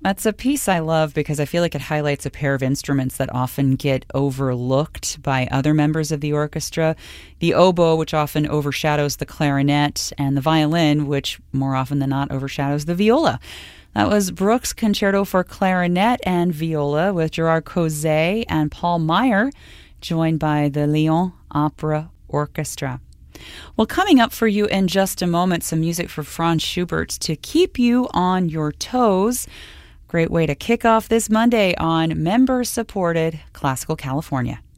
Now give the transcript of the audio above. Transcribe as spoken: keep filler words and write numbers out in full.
That's a piece I love because I feel like it highlights a pair of instruments that often get overlooked by other members of the orchestra. The oboe, which often overshadows the clarinet, and the violin, which more often than not overshadows the viola. That was Bruch's Concerto for Clarinet and Viola with Gerard Cosset and Paul Meyer, joined by the Lyon Opera Orchestra. Well, coming up for you in just a moment, some music for Franz Schubert to keep you on your toes. Great way to kick off this Monday on member-supported Classical California.